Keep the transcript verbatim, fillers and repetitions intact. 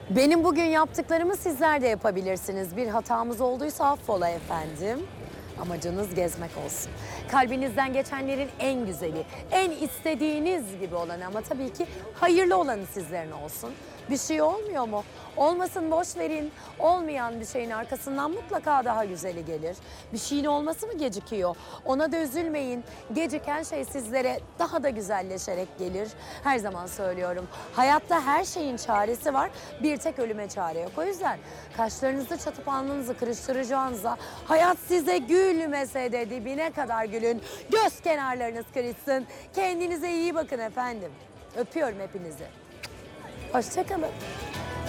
Benim bugün yaptıklarımı sizler de yapabilirsiniz. Bir hatamız olduysa affola efendim. Amacınız gezmek olsun. Kalbinizden geçenlerin en güzeli, en istediğiniz gibi olanı ama tabii ki hayırlı olanı sizlerin olsun. Bir şey olmuyor mu? Olmasın boş verin. Olmayan bir şeyin arkasından mutlaka daha güzeli gelir. Bir şeyin olması mı gecikiyor? Ona da üzülmeyin. Geciken şey sizlere daha da güzelleşerek gelir. Her zaman söylüyorum. Hayatta her şeyin çaresi var. Bir tek ölüme çare yok. O yüzden kaşlarınızı çatıp alnınızı kırıştıracağınıza hayat size gülmese de dibine kadar gülün. Göz kenarlarınız kırışsın. Kendinize iyi bakın efendim. Öpüyorum hepinizi. Hoşça kalın.